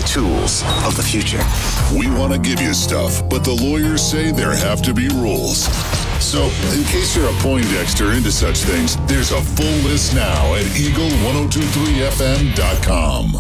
tools of the future. We want to give you stuff, but the lawyers say there have to be rules. So, in case you're a Poindexter into such things, there's a full list now at Eagle1023FM.com.